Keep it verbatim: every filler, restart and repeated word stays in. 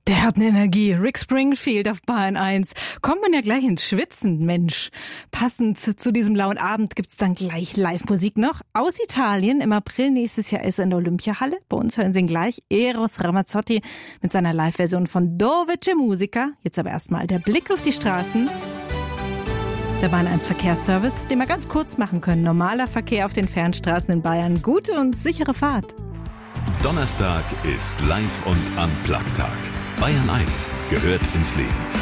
Der hat eine Energie. Rick Springfield auf Bayern eins. Kommt man ja gleich ins Schwitzen, Mensch. Passend zu, zu diesem lauen Abend gibt's dann gleich Live-Musik noch aus Italien. Im April nächstes Jahr ist er in der Olympiahalle. Bei uns hören Sie ihn gleich. Eros Ramazzotti mit seiner Live-Version von Dove c'è musica. Jetzt aber erstmal der Blick auf die Straßen. Der Bayern eins Verkehrsservice, den wir ganz kurz machen können. Normaler Verkehr auf den Fernstraßen in Bayern. Gute und sichere Fahrt. Donnerstag ist Live- und Unplugged-Tag. Bayern eins gehört ins Leben.